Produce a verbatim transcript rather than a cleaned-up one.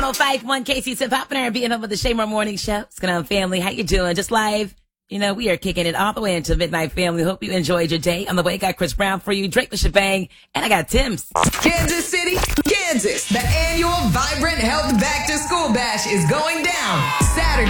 oh five one K C Tip Hop and being home with the Shaymore Morning Show. What's going on, family? How you doing? Just live. You know, we are kicking it all the way into midnight, family. Hope you enjoyed your day. On the way, got Chris Brown for you, Drake the Shebang, and I got Tim's. Kansas City, Kansas. The annual Vibrant Health Back to School Bash is going down Saturday.